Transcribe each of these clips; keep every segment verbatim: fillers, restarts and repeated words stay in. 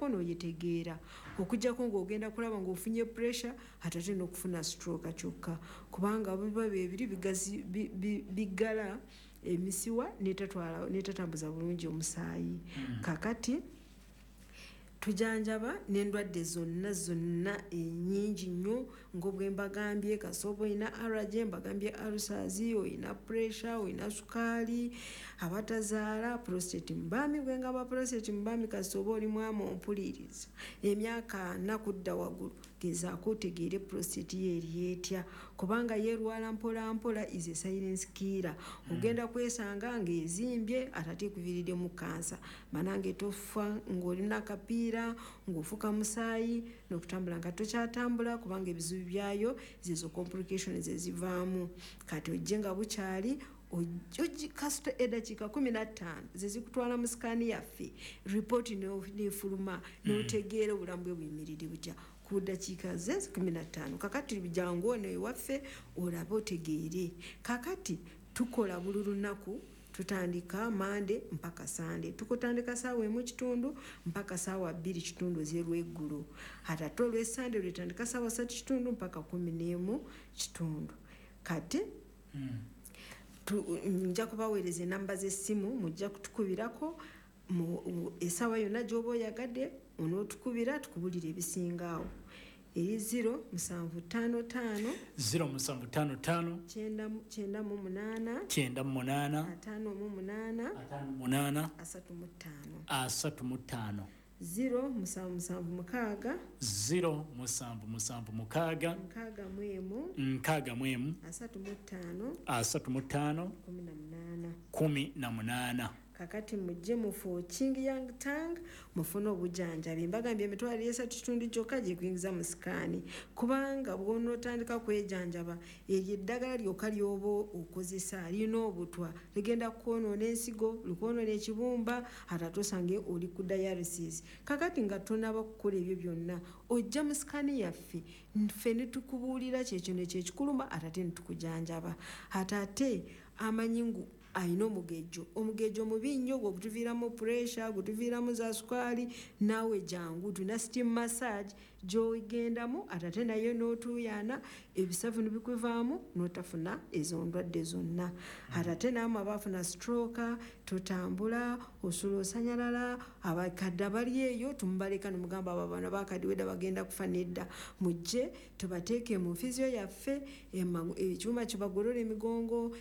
gezaako n'oyetegeera okujjako ng'ogenda kulaba ng'ofunye pressure atate n'okufuna stroke kyokka kubanga biba bibiri bigazi biggala emisiwa netatwala netatambuza bulungi omusaayi mm. kakati tujanjaba n'endwadde zonna zonna ennyingi nnyo ng'obwe mbagambye kasoobo oyina allergy mbagambye ulcers oyina pressure oyina sukaali abatazaala prostate mubami bwengamba prostate mubami kasoobo oli mwama ompuliriza emyaka ana kudda waggulu gezaako otegeere prostate ye eri etya kubanga yeerwala mpola mpola is a silence killer mm. ogenda kwesanga ng'ezimbye atate ekuviiridde mu kansa manange tofa ng'olina akapiira ng'ofuka musaayi n'okutambula nga tokyatambula kubanga ebizibu byayo zizo complications ezivaamu kati ojje nga bukyali ojoji kasito edakiika kumi na ttaano zezikutwala mu sikaani yaffe ripooti n'efuluma n'otegeera obulamu bwe buyimiridde butya ku ddakiika ze kumi na ttaano kakati bijangu ono ewaffe olabe otegeere kakati tukola buli lunaku tutandika mande mpaka sande tukutandika saawa emu kitundu mpaka saawa bbiri kitundu ez'olweggulu ate olw'esande lwetandika saawa ssatu kitundu mpaka kumi n'emu kitundu kati mm. nja kubaweereza enamba z'essimu mujja kutukubirako essaawa yonna gy'oba oyagadde onootukubira tukubulira ebisingaawo eri zero musanvu ttaano ttaano zero musanvu ttaano ttaano kyenda mu munaana kyenda mu munaana ataano mu munaana ataano mu munaana asatu mu ttaano asatu mu ttaano zero musanvu musanvu mukaaga zero musanvu musanvu mukaaga nkaaga mu emu nkaaga mu emu asatu mu ttaano asatu mu ttaano kumi na munaana kumi na munaana kakati mujje mufu King Young Tang mufuna obujanjabi mbagambye emitwalo esatu kitundu kyokka gye kuyingiza mu sikaani kubanga bw'onootandika kwejanjaba eryo eddagala lyokka ly'oba okozesa lirina obutwa ligenda kukwonoona ensigo likwonoona ekibumba ate tosange oli ku dialysis kakati nga tonaba kukola ebyo byonna ojja mu sikaani yaffe ffe ne tukubuulira kyekyo ne kyekikuluma ate ate ne tukujanjaba ate ate amanyingu ayina omugejo omugejo mubi nnyo gwogutuviiramu pressure gutuviiramu za sukaali naawe jangu tuna steam massage gyogendamu atate nayo n'otuuyana ebisavu nibikuvaamu n'otafuna ezo ndwadde zonna atate naamu abaafuna stroke totambula osula osanyalala abakadde abali eyo tumubaleka nemugamba abo bano bakadde wedda bagenda kufa nedda mujje tubateeke mu fiziyo yaffe ekyuma kibagolola emigongo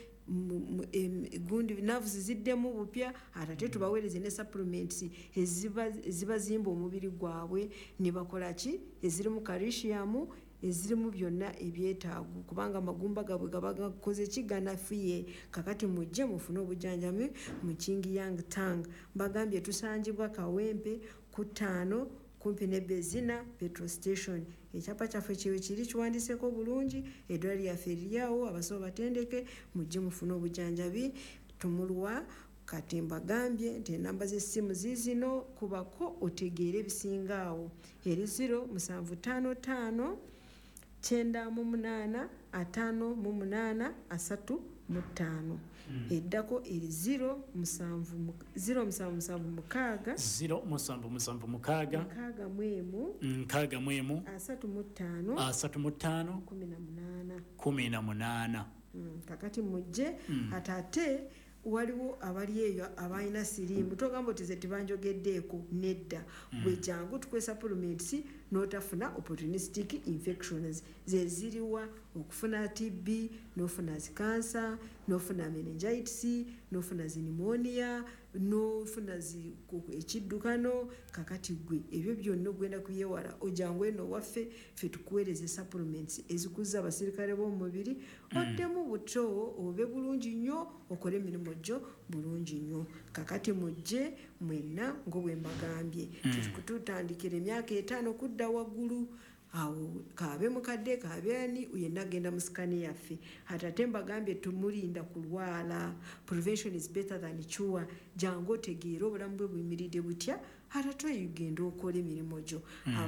gundi nerves ziddemu bupya atate tubaweereze ne supplements eziba zibazimba omubiri gwabwe ne bakola ki ezirimu calcium ezirimu byonna ebyetaagu kubanga magumba gabwe gabakoze kigana fiye kakati mujje mufune obujanjami mu King Young Tang bagambye tusangibwa Kawempe ku ttaano kumpi ne Bezina petrol station ekyapa kyaffe kiwe kiri kiwandiseeko bulungi eddwaliro lyaffe liryawo abasawo batendeke mujje mufune obujanjabi tumulwa kati mbagambye nti enamba z'essimu ziizino kubako otegeere ebisingaawo eri zero musanvu ttaano ttaano kyenda mu munaana ataano mu munaana asatu mu ttaano eddako eri zero musanvu zero musanvu musanvu mukaaga zero musanvu musanvu mukaaga nkaaga mu emu nkaaga mu emu asatu mu ttaano asatu mu ttaano kumi na munaana kumi na munaana kakati mujje ate ate waliwo abali eyo abalina sirimu togamba oti ze tibanjogeddeeko nedda bwe jangu tukwe supplements n'otafuna opportunistic infections ze ziriwa okufuna T B n'ofuna zikansa n'ofuna meningitis n'ofuna pneumonia n'ofuna ekiddukano kakati gwe ebyo byonna ogenda kuyewala ojangu eno waffe ffe tukuweereze supplements ezikuza abasirikale b'omubiri oddemu buto obe bulungi nnyo okole emirimu gyo bulungi nnyo kakati mujje mwenna ng'obwe mbagambye tutandikira emyaka etaano kudda waggulu awo kaabe mukadde kaabe ani yenna agenda mu sikaani yaffe atate mbagambye tumulinda kulwala prevention is better than cure jangu otegeera obulamu bwe buyimiridde butya ate oyigenda okola emirimu gyo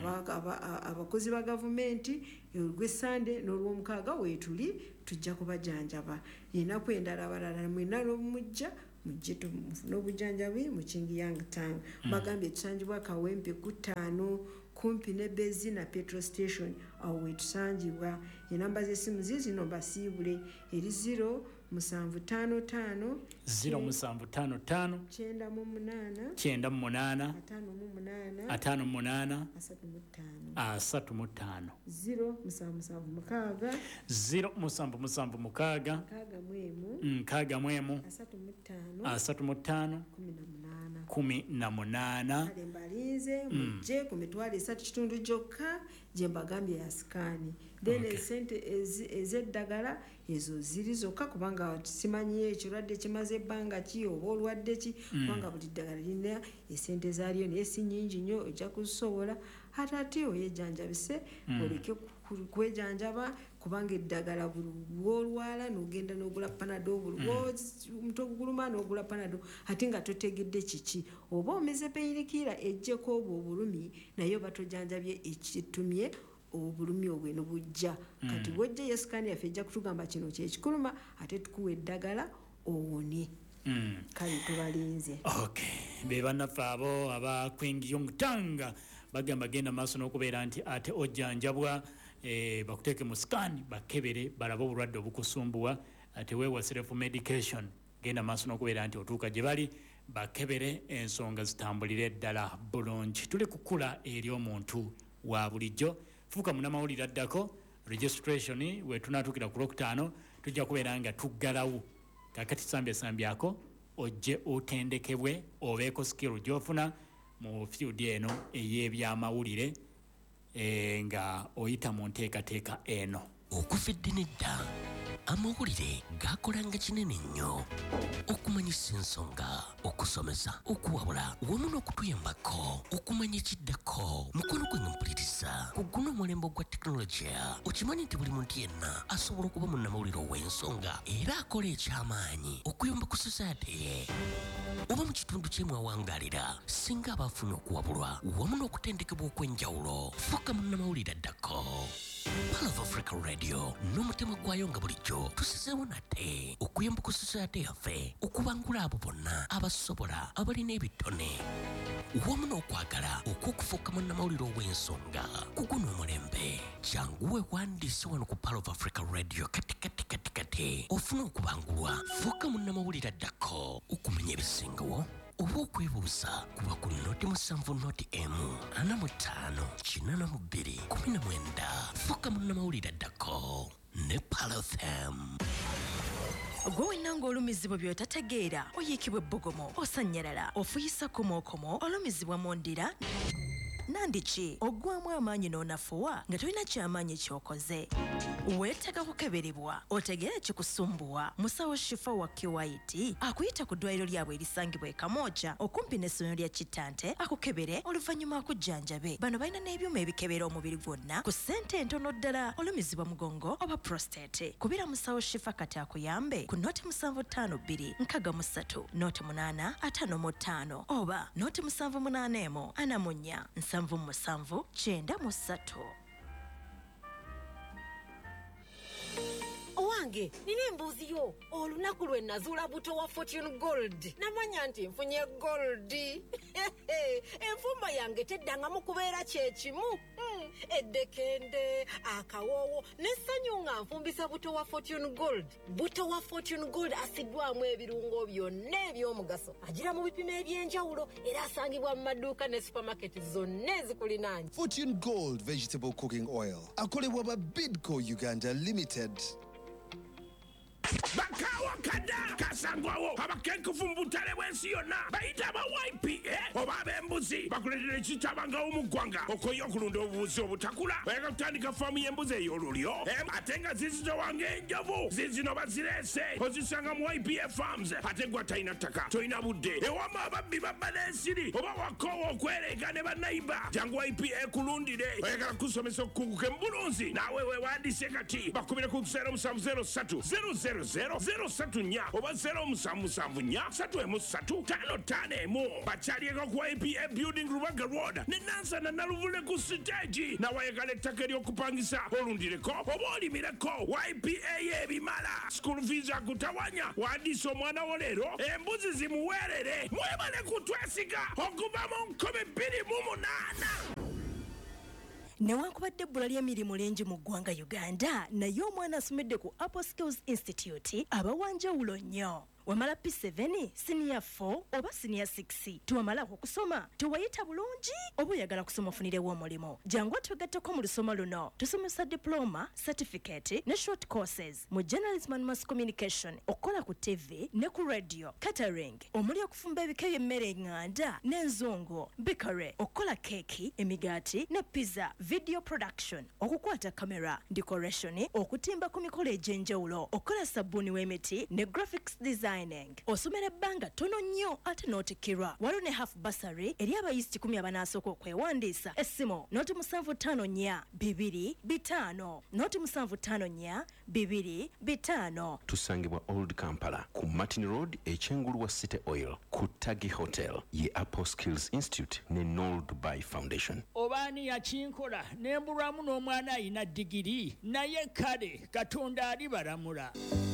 abakozi ba gavumenti olw'essande n'olw'omukaaga weetuli tujja kubajanjaba enaku endala abalala mwena n'omujja mujje tumufune obujjanjabi mu King Young Tang. Bagambye tusangibwa Kawempe ku ttaano kumpi ne Bezina petrol station awo wetusangibwa. Enamba z'essimu zizino mbasiibule eri zero musanvu ttaano ttaano zero musanvu ttaano ttaano kyenda mu munaana kyenda mu munaana ataano mu munaana ataano mu munaana asatu mu ttaano asatu mu ttaano zero musanvu musanvu mukaaga zero musanvu musanvu mukaaga nkaaga mu emu nkaaga mu emu asatu mu ttaano asatu mu ttaano kumi na munaana kumi na munaana. kale mbalinze mujje ku mitwalo esatu kitundu gyokka gye mbagambye ya sikaani then esente ez'eddagala ezo ziri zokka kubanga simanyi ekirwadde kimaze ebbanga ki oba olwadde ki kubanga buli ddagala lirina esente zaalyo naye si nnyingi nnyo ojja kusobola ate ate oyejjanjabise oleke kwejanjaba kubanga eddagala buli lwolwala n'ogenda n'ogula panado buli omutwe guguluma n'ogula panado ate nga totegedde kiki oba omeze peyirikiira ejjeko obwo obulumi naye oba tojanjabye ekitumye obulumi obweno bujja kati bwojja yesikaani yaffe ejja kutugamba kino kyekikuluma ate tukuwa eddagala owone. Kale tubalinze. Okay, be bannaffe abo aba King Young Tang bagamba genda maaso n'okubeera nti ate ojjanjabwa eh, bakuteeke mu scan bakebere balaba obulwadde obukusumbuwa ate weewa self medication genda maaso n'okubeera nti otuuka gye bali bakebere ensonga zitambulire ddala bulungi. Tuli kukula eri omuntu wa bulijjo fuuka munnamawulire addako registration we tunaatuukira ku lwokutaano tujja kubeera nga tuggalawo kakati sambya sambyako ojje otendekebwe obeeko skill gy'ofuna mu field eno ey'ebyamawulire e, nga oyita mu nteekateeka eno. Okuva edda nedda amawulire gakolanga kinene nnyo okumanyisa ensonga okusomesa okuwabula wamu n'okutuyambako okumanya ekiddako mukono gwe nga mpuliriza ku guno omulembe gwa tekinologiya okimanyi nti buli muntu yenna asobola okuba munnamawulire ow'ensonga era akola ekyamaanyi okuyamba ku society ye oba mu kitundu kyemwawangaalira singa abaafunye okuwabulwa wamu n'okutendekebwa okw'enjawulo fuuka munnamawulire addako. Pal of Africa Radio n'omutima gwayo nga bulijjo tusizeewo nate okuyamba ku society yaffe okubangula abo bonna abasobola abalina ebitone wamu n'okwagala okw'okufuuka munnamawulire ow'ensonga ku guno omulembe. Janguwe wandiise wano ku Pal of Africa Radio kati kati kati kati ofuna okubangulwa fuuka munnamawulire addako okumanya ebisingawo oba okwebuuza kuba ku noti musanvu noti emu ana mu ttaano kinaana mu bbiri kumi na mwenda fuuka munnamawulire addako ne Pal F M. Gwe wenna ng'olumizibwa by'otategeera oyiikibwa ebbogomo osanyalala ofuyisa komookomo olumizibwa mu ndira nandiki oggwamu amaanyi n'onafuwa nga tolina kyamaanyi ky'okoze weetaaga kukeberebwa otegeere kikusumbuwa musawo Shifa wa Kiwaiti akuyita ku ddwaliro lyabwe erisangibwa e Kamooja okumpi n'essomero lya Kitante akukebere oluvannyuma akujjanjabe. Bano balina n'ebyuma ebikebera omubiri gwonna ku ssente entono ddala olumizibwa mugongo oba prostate. Kubira musawo Shifa kati akuyambe ku noti musanvu ttaano bbiri nkaaga mu ssatu noti munaana ataano mu ttaano oba noti musanvu munaana emu ana mu nnya nsanvu mu musanvu kyenda mu ssatu. Owange nina embuuzi yo olunaku lwe nazuula buto wa Fortune Gold namanya nti nfunye gold. Enfumba yange teddangamu kubeera kyekimu eddekende akawoowo n'essanyu nga nfumbisa buto wa Fortune Gold. Buto wa Fortune Gold asiddwamu ebirungo byonna eby'omugaso agira mu bipimo eby'enjawulo era asangibwa mu maduuka ne supermarket zonna ezikulinaanye. Fortune Gold Vegetable Cooking Oil akolebwa ba Bidco Uganda Limited. Bakawa kada kasangwawo abakenkufu mbutale bwensi yonna bayita aba Y P A oba ab'embuzi bakuletera ekitabanga omugwanga okoye okulunda obubuzi obutakula oyagala kutandika faamu y'embuzi ey'olulyo ate nga zizito wange enjovu zizino bazirese ozisanga mu Y P A Farms ate gwa talina ttaka tolina budde ewama ababbi babba n'ensiri oba wakoowa okwereega ne bannayiba jangu Y P A kulundire oyagala kusomesa okukunguka embulunzi naawe weewandiise kati bakubire ku zero musanvu zero ssatu zero zero zero zero three nnya oba zero seven seven nnya three one three five five one bakyalieko ku I P A building Rubaga Road ne Nansa na Naluvule ku stage na wayagala ettaka ery'okupangisa olundireko oba olimireko Y P A y'ebimala school fees akutawanya wandiisa omwana wo leero embuzi zimuweerere mwebale kutwesiga okuva mu nkumi bbiri mu munaana. newankubadde ebbula ly'emirimu lingi mu ggwanga Uganda naye omwana asomedde ku Apple Skills Institute abawanjawulo nnyo. Wamala P seven, senior four oba senior six tuwamala okusoma tuwayita bulungi oba oyagala kusoma ofunirewo omulimo jangu twegatteko mu lusoma luno tusomesa diploma certificate ne short courses mu journalism and mass communication okukola ku T V ne ku radio catering omuli okufumba ebika by'emmere eŋŋanda n'enzongo bikare okukola keeki emigaati ne pizza video production okukwata kamera decoration okutimba ku mikolo egy'enjawulo okukola sabbuuni w'emiti ne graphics design. Osomera ebbanga tono nnyo ate n'otikirwa waliwo ne half basary eri abayisiti kumi abanasooka okwewandiisa essimu noti musanvu ttaano nnya bibiri bitaano noti musanvu ttaano nnya bibiri bitaano. Tusangibwa Old Kampala ku Martin Road ekyengulu wa City Oil ku Tagi Hotel ye Apple Skills Institute ne Noel Dubai Foundation. Obaani yakinkola nembulwamu n'omwana ayina digiri naye kale Katonda alibalamula.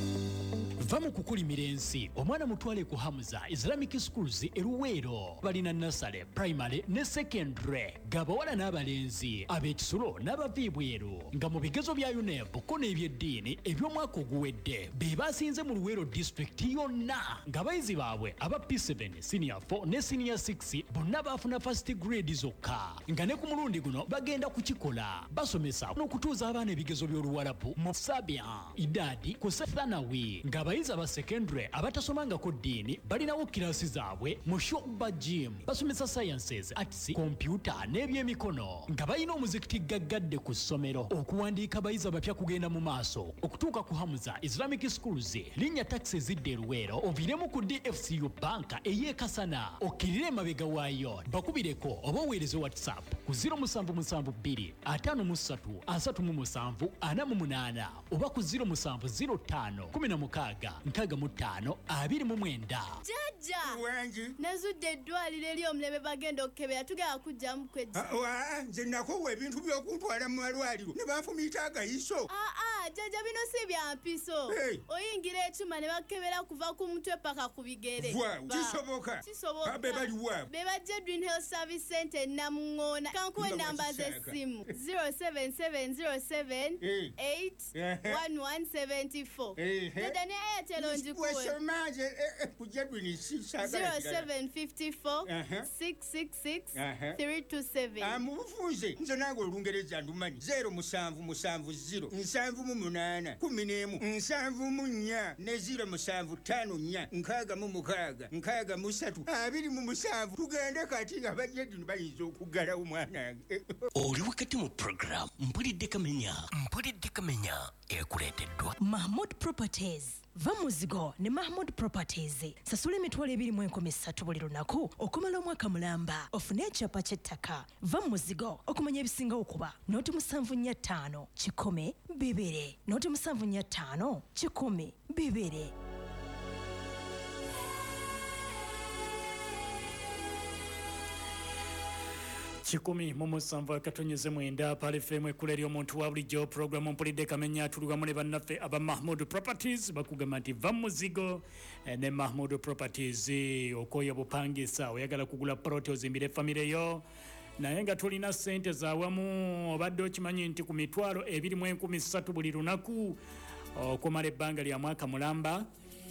Vamu kukulimira ensi omwana mutwale ku Hamza Islamic Schools eruweero balina nasale primary ne secondary gabawala n'abalenzi ab'ekisulo n'abaviibweru nga mu bigezo bya U N E P ko n'ebyeddiini eby'omwaka oguwedde be basinze mu Luweero district yonna ng'abayizi baabwe aba P seven senior four ne senior six bonna baafuna first grade zokka nga ne ku mulundi guno bagenda kukikola basomesa n'okutuuza abaana ebigezo by'Oluwarabu mu Sabian Idadi ku Thanawi ng'abayizi aba secondary abatasomangako ddiini balinawo kirasi zaabwe mu Shoba Gym basomesa sciences arts computer n'ebyemikono nga balina omuzikiti gaggadde ku ssomero okuwandiika abayizi abapya kugenda mu maaso okutuuka ku Hamza Islamic Schools linnya taxi zidde Luweero oviremu ku D F C U banka ey'ekasana okkirire emabega waayo bakubireko oba oweereze WhatsApp ku zero seven seven two ataano mu ssatu asatu mu musanvu ana mu munaana oba ku zero seven zero five kumi na mukaaga nkaaga mu ttaano abiri mu mwenda. Jajja wangi nazudde eddwaliro eri omulebe bagenda okukebera tugenda kujjamu kwedda. Nze nakowa ebintu by'okuntwala mu malwaliro ne banfumiita agayiso. Aa jajja bino si bya mpiso. Oyingira ekyuma ne bakebera kuva ku mutwe paka ku bigere. Kisoboka kisoboka be bali wa be bajja Dream Health Service Center Namuŋŋoona kankuwe namba z'essimu zero seven seven zero seven eight one one seven four. Dada ne Airtel njikuwe zero seven five four six six six three two seven. Amubufunze nze nange Olungereza ndumanyi zero musanvu musanvu zero nsanvu mu munaana kumi n'emu nsanvu mu nnya ne zero musanvu ttaano nnya nkaaga mu mukaaga nkaaga mu ssatu abiri mu musanvu tugende kati nga bajjeddini bayinza okuggalawo omwanange. Oli wakati mu program mpulidde kamenya mpulidde kamenya ekuleeteddwa Mahmood Properties. Va muzigo ne Mahmood Properties sasula emitwalo ebiri mu enkumi ssatu buli lunaku okumala omwaka mulamba ofune ekyapa ky'ettaka. Va muzigo okumanya ebisinga okuba noti musanvu nnya ttaano kikumi bibiri noti musanvu nnya ttaano kikumi bibiri. kikumi mu musanvu akatonyeze mwenda pale femu ekkula ery'omuntu wa bulijjo puroguramu mpulidde kamenya atulugamu ne bannaffe aba Mahmood Properties bakugamba nti va muzigo ne Mahmood Properties okoya bupangisa oyagala kugula ploti ozimbire famire yo naye nga tulina ssente zaawamu obadde okimanyi nti ku mitwalo ebiri mu enkumi ssatu buli lunaku okumala ebbanga lya mwaka mulamba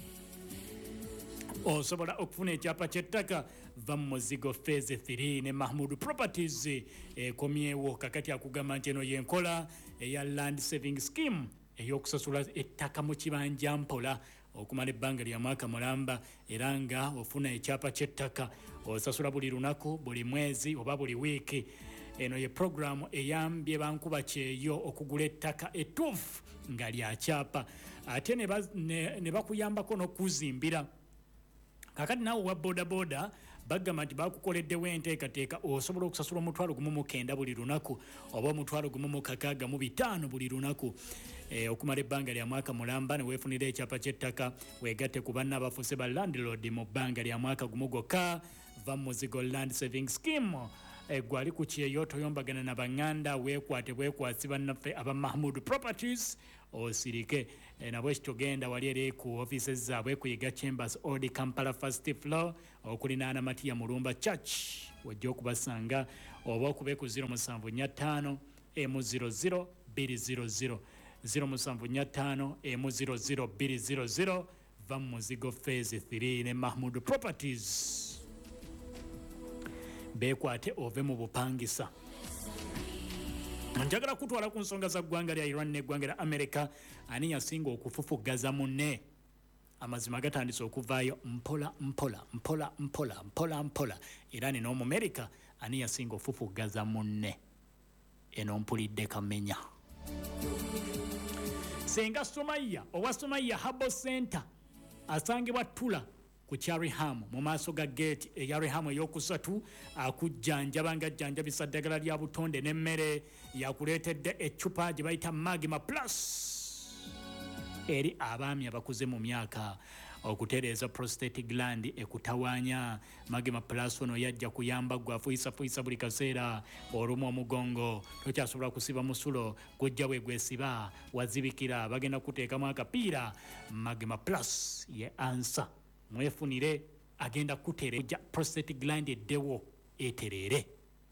osobola okufuna ekyapa ky'ettaka va mu muzigo phase three ne Mahmood Properties ekomyewo kakati akugamba nti eno yenkola eya land saving scheme ey'okusasula ettaka mu kibanja mpola okumala ebbanga lya mwaka mulamba era nga ofuna ekyapa ky'ettaka osasula buli lunaku buli mwezi oba buli wiiki. Eno ye programu eyambye bankuba kyeyo okugula ettaka ettuufu nga lya kyapa ate ne bakuyambako n'okuzimbira. Kakati naawe wa boda boda bagamba nti bakukoleddewo enteekateeka osobola okusasula omutwalo gumu mu kenda buli lunaku oba omutwalo gumu mu kakaaga mu bitaano buli lunaku e, okumala ebbanga lya mwaka mulamba ne weefunira ekyapa ky'ettaka weegatte ku banna abafuuse ba landlord mu bbanga lya mwaka gumu gwokka va mu muzigo land saving scheme e, gwali ku kyeyo toyombagana na baŋŋanda weekwate bwekwasi bannaffe aba mahmud properties osirike e, nabwe kitogenda wali eri ku offices zaabwe kuyiga chambers odi kampala first floor okulinaana matiya mulumba church wajja okubasanga oba okube ku zero musanvu nnya ttaano emu zero zero bbiri zero zero zero musanvu nnya ttaano emu zero zero bbiri zero zero va mu muzigo phase three ne mahmud properties beekwate ove mu bupangisa. Njagala kutwala ku nsonga za ggwanga lya Iran n'eggwanga lya America ani yasinga okufufugaza munne. Amazima gatandise okuvaayo mpola mpola mpola mpola mpola mpola. Iran n'Omumerika ani yasinga okufufugaza munne. Eno mpulidde kamenya. Senga Somaya owa Somaya Habo Center asangibwa Tula ku Chariham mu maaso ga gate eya Reham eyokusatu akujjanjaba nga jjanjabisa ddagala lya butonde n'emmere yakuleetedde eccupa gye bayita Magma Plus eri abaami abakuze mu myaka okutereeza prostate gland ekutawaanya. Magma Plus ono yajja kuyamba gwe afuyisafuyisa buli kaseera olumu omugongo tokyasobola kusiba musulo gujja bwe gwesiba wazibikira bagenda kuteekamu akapiira. Magma Plus ye ansa mwefunire agenda kutereja prostate gland eddewo eterere.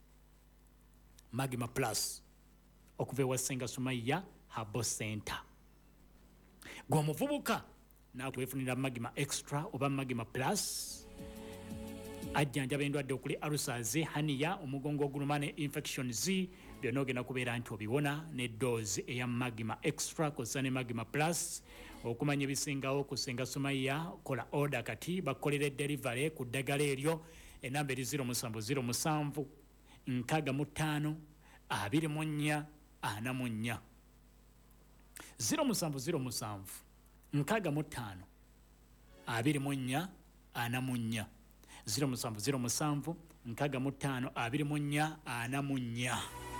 Magma Plus okuva ewa Senga Sumaya Habo Center. Gwe omuvubuka nakwefunira Magma Extra oba Magma Plus ajjanjaba endwadde okuli ulcers, hernia, omugongo oguluma ne infections byonna ogenda kubeera nti obiwona ne dose eya Magma Extra kosa ne Magma Plus. Okumanya ebisingawo ku Senga Sumaya kola order kati bakolere delivery ku ddagala eryo. Enamba eri zero musanvu zero musanvu nkaaga mu ttaano abiri mu nnya ana mu nnya zero musanvu zero musanvu nkaaga mu ttaano abiri mu nnya ana mu nnya zero musanvu zero musanvu nkaaga mu ttaano abiri mu nnya ana mu nnya.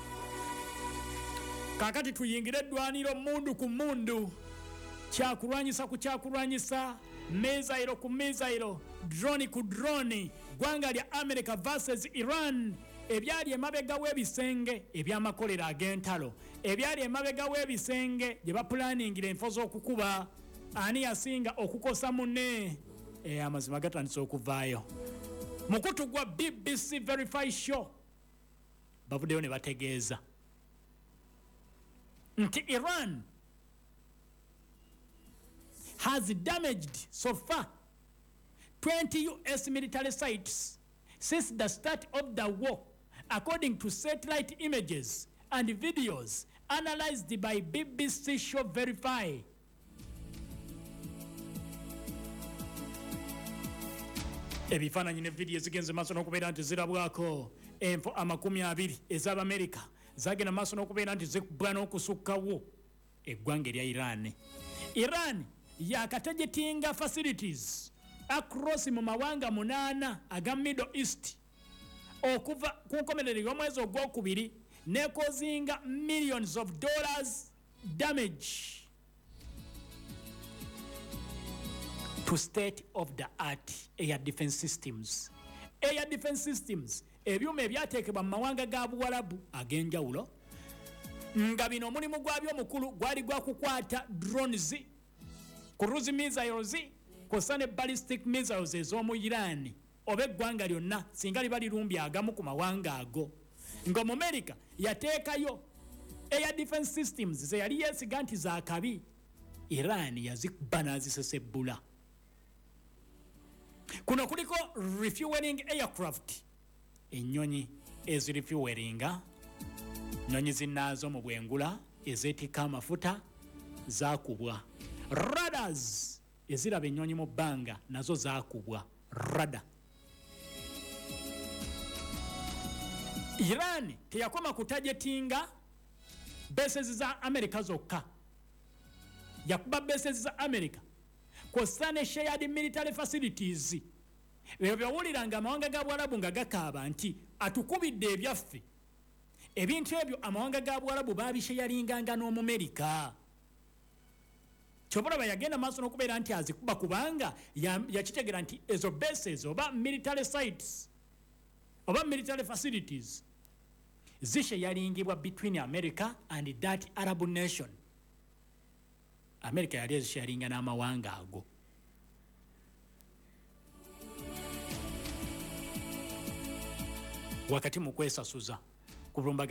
Kaakati tuyingire eddwaniro mundu ku mundu, kyakulwanyisa ku kyakulwanyisa, mezayiro ku mezayiro, drone ku drone. Ggwanga lya America versus Iran. Ebyali emabega w'ebisenge ebyamakolero ag'entalo, ebyali emabega w'ebisenge gye bapulaningira enfo z'okukuba, ani yasinga okukosa munne. E, amazima gatandise okuvaayo. Mukutu gwa B B C Verify Show bavuddeyo ne bategeeza nti Iran has damaged so far twenty U S military sites since the start of the war, according to satellite images and videos analyzed by B B C Show Verify. Ebifaananyi ne video zigenze maaso n'okubeera nti zirabwako enfo amakumi abiri ez'Abamerika zagenda maaso n'okubeera nti zikubbwa n'okusukkawo eggwanga erya Iran. Iran yakategetinga facilities across mu mawanga munaana aga Middle East okuva ku nkomerero y'omwezi ogwokubiri nekozinga millions of dollars damage to state of the art air defense systems. Air defense systems ebyuma ebyateekebwa mu mawanga ga Buwarabu ag'enjawulo nga bino omulimu gwabyo omukulu gwali gwa kukwata drones, cruise missiles kosa ne ballistic missiles ez'omu Iran oba eggwanga lyonna singa liba lirumbye agamu ku mawanga ago. Nga mu America yateekayo air defense systems ze yali yeesiga nti za kabi, Iran yazikuba n'azisesebbula. Kuno kuliko refueling aircraft, ennyonyi ezirifuelinga, nnyonyi zinnaazo mu bwengula ezeetikka amafuta zaakubwa. Radars eziraba ennyonyi mu bbanga nazo zaakubwa rada. Iran teyakoma kutajetinga bases za America zokka, yakuba bases za America kosa ne shared military facilities ebyo byawuliranga amawanga ga Bwarabu nga gakaaba nti atukubidde ebyaffe. Ebintu ebyo amawanga ga Bwarabu babisheyalinganga n'Omumerika. Kyobulaba yagenda maaso n'okubeera nti azikuba kubanga yakitegera nti ezo bases oba military sites oba military facilities zisheyalingibwa between America and that Arab nation. America yali ezisheyalinga n'amawanga ago. Wakati mu kwesasuza ku Bloomberg